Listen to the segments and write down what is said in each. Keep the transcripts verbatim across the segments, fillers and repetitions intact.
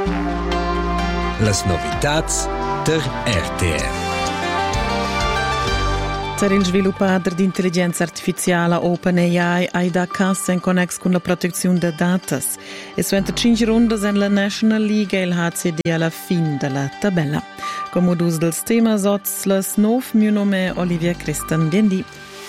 Las novitats der R T R. Per il sviluppatore di intelligenza artificiale OpenAI ha da cassa in connex con la protezione dei dati. E su cinque runde in la National League e il H C D alla fine della tabella. Come dus del tema sots las nove, mio nome è Olivia Christen. Biendi.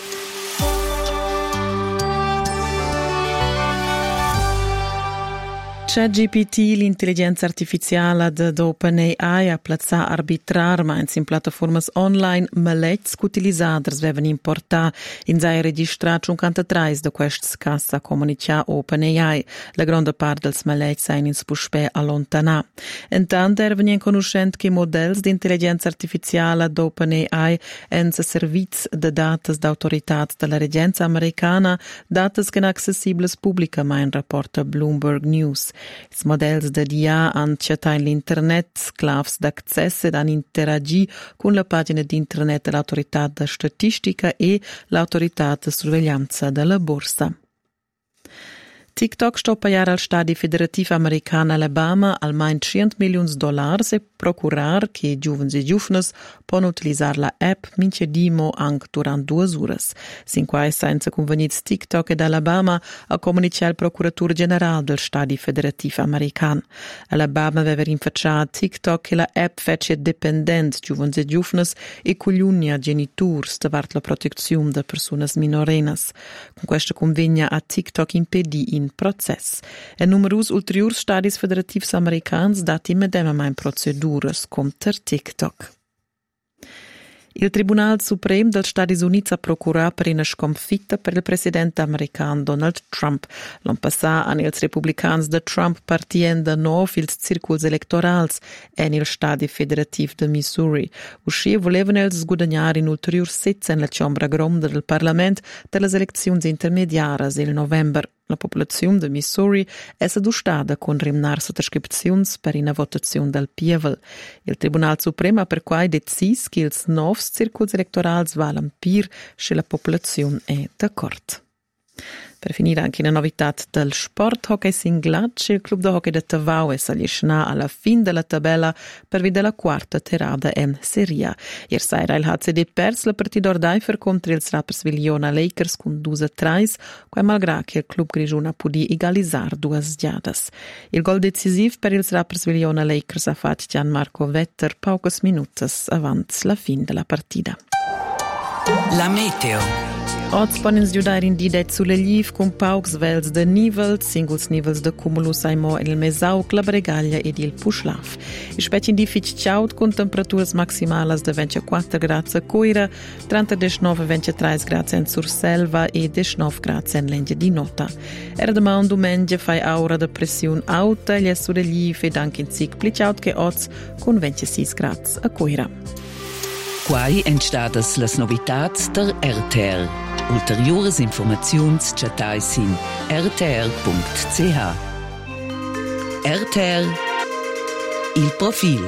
ChatGPT, l'intelligenza artificiale di OpenAI, ha plazato arbitrarmente in piattaforme online malets che utilizzatori vengono importati in sei registrati cinquantatré di questi casi a comunicare OpenAI. La grande parte dei malets sono in spuspe allontanati. Intanto è venuto conoscente che i modelli di intelligenza artificiale di OpenAI hanno servizi di dati di autorità della reggenza americana, dati che sono accessibili pubblicamente, rapporta Bloomberg News. I modelli di I A hanno accettato l'internet, claves d'accesso ed hanno interagito con la pagina di internet dell'autorità di statistica e l'autorità di sorveglianza della borsa. TikTok sta pagare al Stato federativo americano Alabama almeno cento milioni di dollari e procurare che i giovani e giovani possono utilizzare la app mince dimo anche durante due ore. Sin qua senza convenienza TikTok ed Alabama a comunicare il procuratore generale del Stato federativo americano. Alabama aveva rinfacciato TikTok che la app fece dipendente giovani e giovani e coglioni a genitori davanti la protezione delle persone minorennes. Con questa convegna a TikTok impedì in processo. E numerosi ulteriori stati federativi americani dati immediatamente in procedure contro TikTok. Il Tribunale Supremo degli Stati Uniti ha procurato per una sconfitta per il presidente americano Donald Trump. L'anno passato hanno i repubblicani di Trump partendo da nuovo i circoli elettorali nel Stato federativo di Missouri. Uscì volevano sguadagnare in ulteriori sette nella Camera Grande del Parlamento per le elezioni intermediarie nel novembre. La popolazione di Missouri è stata condannata sotto iscrizioni per una votazione del Pievel. Il Tribunale Supremo ha per cui deciso che i nuovi circoli elettorali valgono più se la popolazione è d'accordo. Per finire anche una novità del sport hockey singolare, il club di hockey di Tavau è salito alla fine della tabella per vedere la quarta tirata in Serie A. Ieri sera il H C D perse la partita d'Ordifer contro il Rapperswil-Jona Lakers con due a tre, qua malgrado che il club grigione poté egalizzare due sgiadas. Il gol decisivo per il Rapperswil-Jona Lakers ha fatto Gianmarco Vetter pochi minuti avanti la fine della partita. La meteo. Oggi ponen sgiudare in didet sulle liv con paucs vels de nivels, singles nivels de cumulus aimo il Mesauc, la Bregaglia ed il Puschlaf. I specie in diffic ciaut con temperaturas maximalas de ventiquattro gradi a Coira, trentanove ventitré gradi in Surselva e diciannove gradi in Lengia di Nota. Era domani domenica fai aura de pressione alta, gli sulle liv ed anche in Zig pliciaut che oggi con ventisei gradi a Coira. Quai entstadas las novitats der R T R. Ulteriores informaziuns chatais in r t r punct c h. R T R il profil.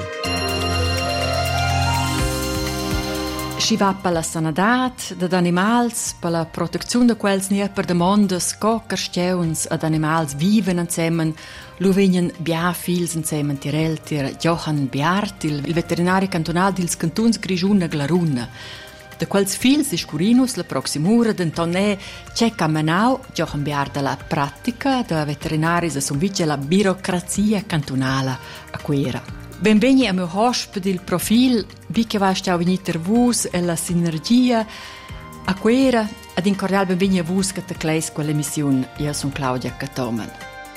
Si va per la sanadat degli animali, per la protezione di quels nie per de mondes, cocker, steuns ed animals viven insieme. Lo vengono bia fils insieme tirel tir Johann Biartil, il veterinario cantonale dels cantons Grigiun e Glarun. De quels fils is curinus la proximura d'Antonè Cecca Menau, Johann Biarda la pratica de veterinaris e sonvice la birocrazia cantonala a quera. Benveni a mio hospite il profil, vi che va stau veniter vus e la sinergia a quera, ad in cordial benveni a vus che te clais quell'emissione. Io sono Claudia Catomen.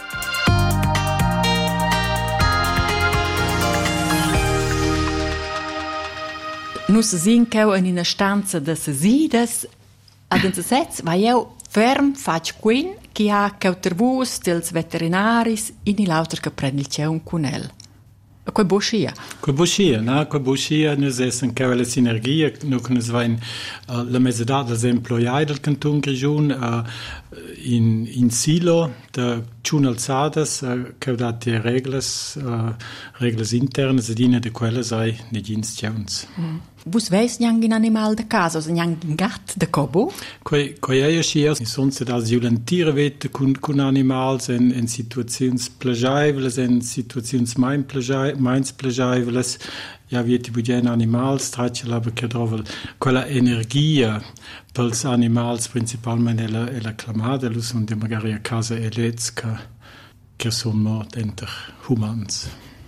Nus sin cheu in una stanza de sesides, ad un sets va eu ferm fac quin che ha cheu tervus dels veterinaris in il autor che prende il cheu un cunel. Quei boscia. Quei boscia, no? Quei boscia nus essen cheu la sinergia, nu che nus vain uh, la mesedad dels employai del canton Grigiun uh, in, in silo, da giun alzadas, uh, che ho dati regles, uh, regles internas, ed ina de quelle sei negins giauns. Mm. Vus veis niang in animal de casa, o niang in gat de cobo? Quei quei ja schier, sonst das violentiere wette kun kun animals en en situations plageibles, en situations mein plagei, meins plageibles. Ja, wie die budgen animals traccia aber che trovel quella energia pels animals principalmente la la clamada lus und de magari a casa eletska che sono dentro humans.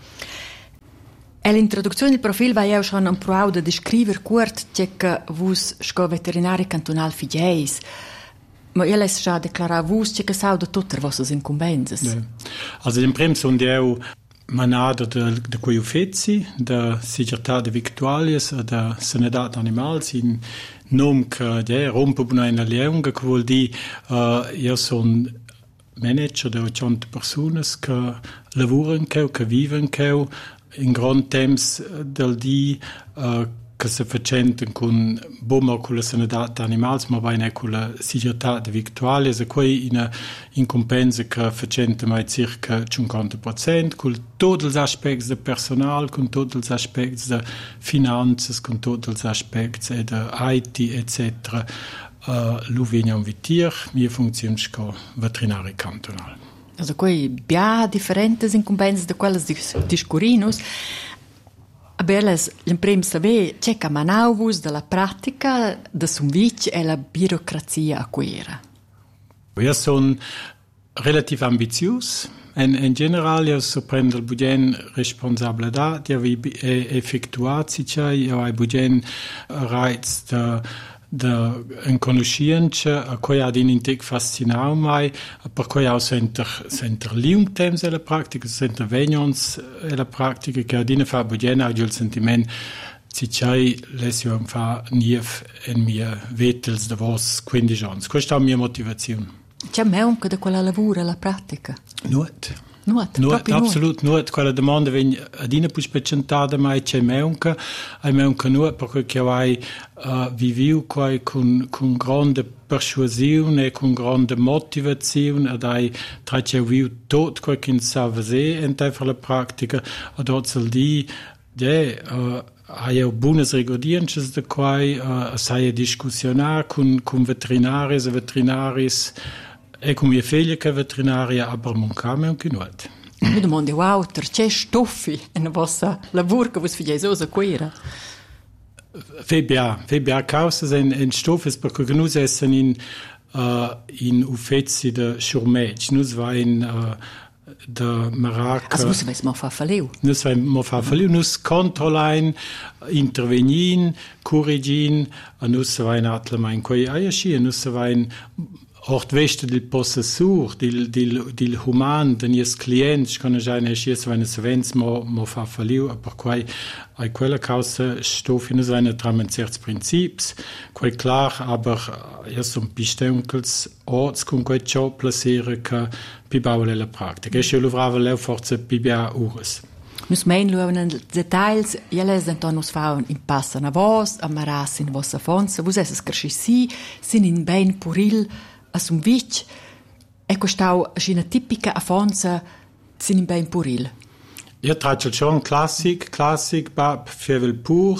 E l'introduzione del profil va io schon un proau de descriver curt che vus sco veterinari cantonal figeis. Ma io les già declara vus che sau de tutter vossas incumbences. Ja. Also im prim sunt eu manada de de quei uffizi da Sigurtà de Victualias da Sanidad Animals in nom che de rompo una leunga che vuol di uh, io son manager de cento personas che lavorano che che vivono che in grand temps del di uh, che si facenten con bomma con la sanità animals ma vai con la Sigurtà de Victualias e quei in in compensa che facenten mai circa cinquanta per cento con tutti gli aspetti del personale, con tutti gli aspetti delle finanze, con tutti gli aspetti del I T eccetera. Uh, lu veniamo vitir, wir funzioniamo con veterinari cantonali. Also quei bia differentes incumbences de quelles discurinus. Abeles, l'imprem saber c'è che manauvus della pratica de sumvic e la burocrazia a quera. Wir son relativ ambitius. En, en general, io so prendo il budgen responsabilità, io vi effettuati, cioè io hai budgen rights da da en conoscenza a cui ad in intec fascinau mai per cui au center center liung temps e la pratica center vegnons e la pratica che ad in fa budena il sentiment si c'hai lesio fa nief en mia vetels de vos quindici ans questa è la mia motivazione. C'è meunca da quella lavora la pratica? Nuot. Nuot, nuot, absolut nuot. Quella domanda vegn adina pus specientada mai c'è meunca, ai meunca nuot perché che hai uh, viviu quai con con grande persuasione e con grande motivazione ed hai tra c'è viu tot quai che sa se en te la pratica ad ozel di de uh, hai eu buonas recordiences de quai uh, sai discussionar con con veterinaris e veterinaris e con mia figlia che è veterinaria, aber non cambia anche nuot. Mi domando, wow, c'è stoffi nella vostra lavoro che voi fate cosa quera? Febia, febia causa in in stoffes perché noi essen in uh, in uffizi de Schurmec, noi va in uh, de Marac. Also muss man es mal verfallen. Noi va mal verfallen, noi controllen, intervenien, corrigien, noi va in atlemein coi aiashi, noi va in Ort veste del possessor, del, del, del human, den ies clients, kann ich eine schies, wenn es events mo, mo fa faliu, aber quai, ai quella causa stoff in seine tramanzerts princips, quai klar, aber erst um bestimmtes orts con quai ciò placere che pi baule la pratica. E se lo vrava leu forse pi bia ures. Nus mein luaven en details, jeles denton nus faun in passan a vos, a maras in vossa fonsa, vos esses cresci si, sin in ben puril, a sum vic, e questau una tipica afonsa sin in ben puril. Ja, traccia schon classic, classic, bab fevel pur,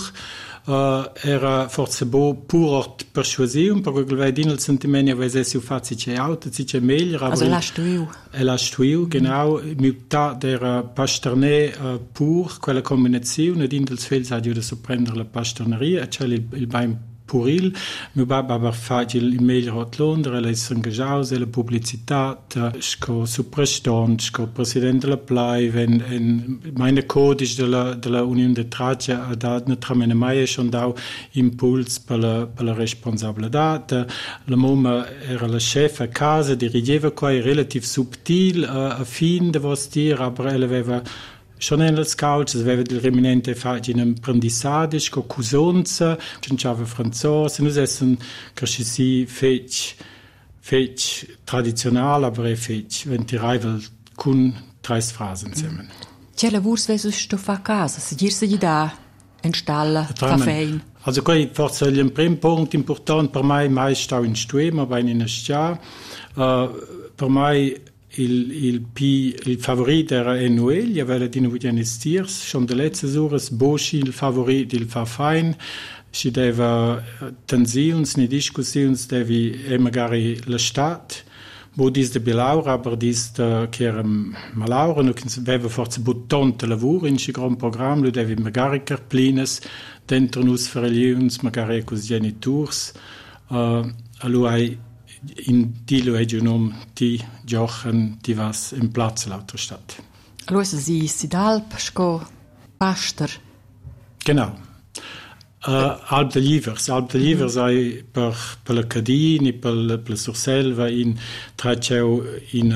uh, era forse bo pur ort persuasium, perché quel din il sentimento avesse si fazzi c'è auto, si c'è meglio, aber also la stuiu. E la stuiu, genau, mm. muta der pasterne uh, pur, quella combinazione din dels fels ha di so prendere la pasterneria, cioè il, il bein puril, mi bab aber facil il meglio a Londra, la is engagause, la pubblicità, sco superstant, sco presidente della Play, wenn en meine codice della della Unione de Tracia ha dat ne tramene mai schon da impuls per la per la responsabilità, la moma era la chef a casa, dirigeva quai relativ subtil, uh, affin de vos dir, aber elle aveva schon en els cauts, es aveva del reminente fatto in apprendissage, co cusonza, cinciava franzose, nus essen cresci fetch, fetch tradizional, aber e fetch, wenn die Reivel kun treis Phrasen zusammen. C'è lavoro svesso sto fa a casa, se dir se gli dà, in stalla, fa fein. Also quei forse il primo punto importante per me, mai stau in stuem, aber in una stia, uh, per me il, il, pi, il favorit era Noel, ja weil die noch investiers, schon der letzte Sures, Boschi, il favorit, il fa fein, si deva tensions, ni discussions, devi e magari la stat, wo dies de Bilaur, aber dies de kerem Malaur, no veva forse buttante lavur in si gran program, lo devi magari carplines, dentro nus fereliuns, magari cos geniturs, uh, allo ai in die Leute um die Jochen, die was im Platz lauter Stadt. Allora si Sidalp, sco Pastor. Genau. Uh, Alp de Livers. Alp de Livers mm-hmm. è per, per la Cadini, per, per la Surselva, in traceu in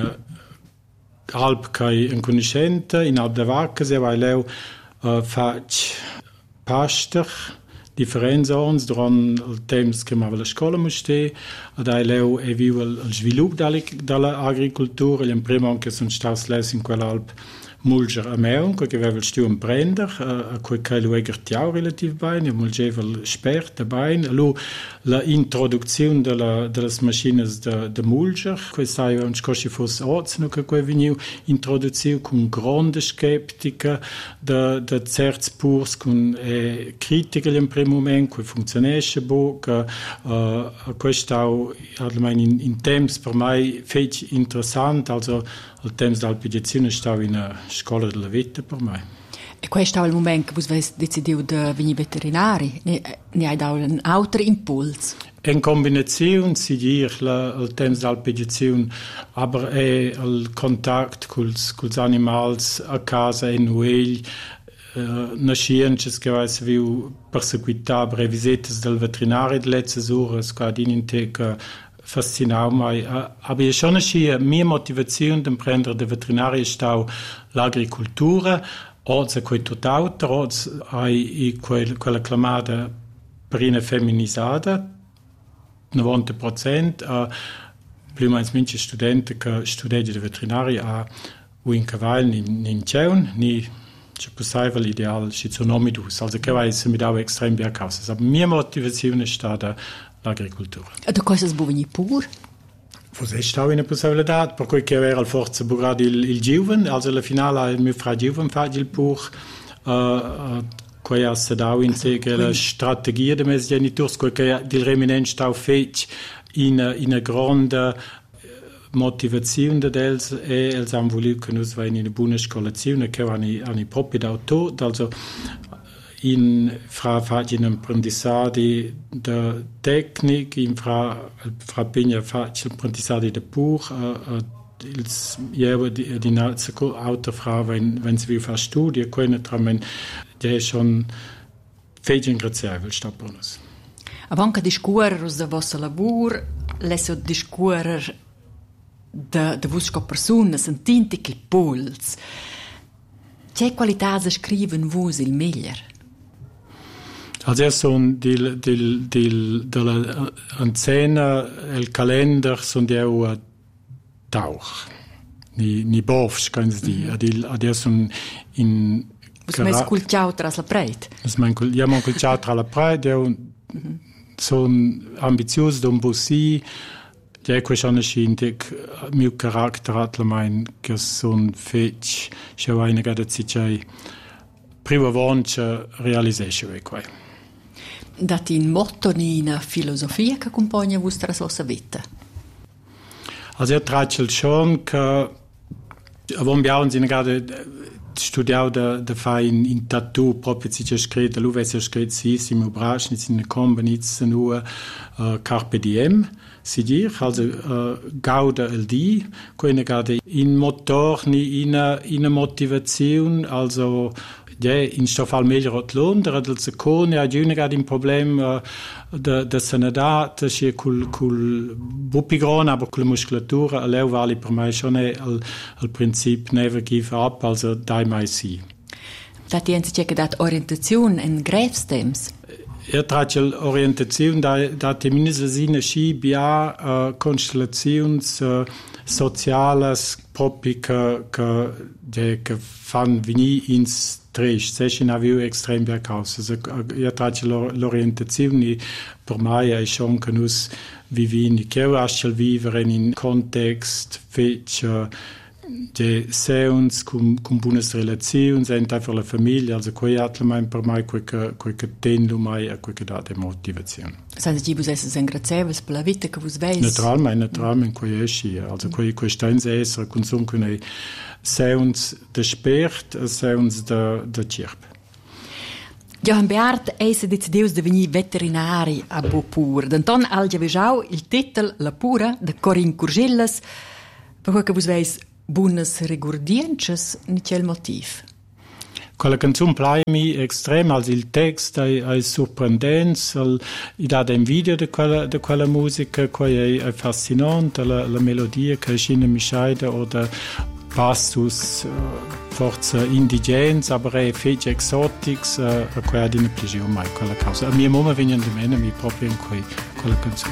uh, Alp che è un conoscente, in Alp de Vacca, se vai leu uh, fac Pastor, differenza ons durant el temps que m'ava l'escola moster, ad ai leu e viu el, el svilup de l'agricultura, e prima anche sono stato les in quell'alp mulger a meun, che aveva il stuo imprender, a cui che lo egertiau relativ bein, e mulgeva il spert bein, e lo la introduzione delle, delle macchine de, de mulger, che sai un scosci fosse ozno, che que veniu introduziu con grande skeptica de, de certs purs, con eh, critica in primo momento, che funzionesce bo, che uh, questo almeno in, in temps per me fece interessant, also il temps dell'alpedizione stava in una scuola della vita per me. E questo è il momento che voi decidiu di venire veterinari? Ne, ne hai dato un altro impulso? In combinazione, si dice, il temps dell'alpedizione, aber è il contatto con gli animali a casa in Noel, Uh, nascientes che vais viu perseguitar brevisetes del veterinario de letztes ores, qua dininte che fascinau mai. Uh, aber io schon nascia mia motivazione di prendere de veterinario stau l'agricultura, oggi quei tutt'altro, oggi hai quel, quella chiamata perina femminizata, novanta per cento, uh, più o meno minci studenti che studiano di veterinario a u in cavallo, in, in ceun, ni c'è possibile l'ideale schizonomidus, also che vai se mi dava extrem bia causa. Aber mia motivazione è stata l'agricoltura. E tu cosa sbuvini pur? Forse è stata una possibilità, per cui che era forse burrado il, il giuven, also alla finale il mio fra giuven fa il pur, uh, uh, che ha sedato in sé che la strategia de mes genitors, che il reminent stau fece in, in una grande motivazione dels e els han voluto che noi vai in una buona scolazione che hanno, hanno proprio dato, also in fra fatti un apprendissato di tecnica, in fra fra pigna fatti apprendissato di pur, uh, uh, ils jewe die die nazi auto fra wenn wenn sie fa studie können tramen der schon fegen graziavel stapponus. Avanca discuorer da vostra lavur, lesso discuorer da da vostra persona, sentinte che puls. Che qualità scriven vos il meglio? Also erst so die die die della anzena il calendar son die auch tauch. Ni ni bovs kannst die adil adesso in Was mes culciau tras la preit. Was mein ja man culciau tra la preit der so ambitiös dom bussi der question schindig mio charakter hat la mein che son fetch che eine gada cicai prima vonce realization qua. Dat in motto ni una filosofia che accompagna vostra vostra vita. Also er tracel schon che avon biaun sin gerade studiau da da fa in, in tattoo proprio si c'è scritto lui avesse scritto sì si mi braccia in una combinizia nur uh, carpe diem si dir also uh, gauda il di quindi gerade in motor ni in in motivazione also ja, in stoff al meglio rotlon, der del secone ha giù negati un problema de de sanità, c'è col col bupigrona, aber con la muscolatura, leu vale per me schon al al principio never give up, also dai mai sì. Da tienzi c'è che dat orientazione in grevstems. Er traccia l'orientazione da da terminisina sci bia uh, constellazions uh, sociales proprio che, che, che fanno venire ins trist, se è una via estrem per causa. Io traccio l'orientazione per me è schon che noi viviamo, che io lascio vivere in un contesto fece de seuns con con buone relazioni, sind einfach la famiglia, also quei atlemen per me quel che quel che tendo mai a quel che dà de motivazione. Sanno che voi siete ringraziabili per la vita che voi veis. Naturalmente, naturalmente quei esci, also quei quei stenze essere consum con seuns de spert, seuns de de cirp. Johann Beart eise decidius de venir veterinari a Beaupur. D'anton algia vejau il titel La Pura de Corinne Curgillas, per che voi veis buonas rigurdiences, ni quel motiv? Quella canzone piace mi estrem, also il testo è, è sorprendente, il dà un video di quella, di quella musica che è, è fascinante, la, la melodia che è in mi scheide oder passus uh, forza indigens, aber è fece exotics, uh, che ha di ne piacere mai quella causa. A mia mamma viene di me, mi proprio in quella canzone.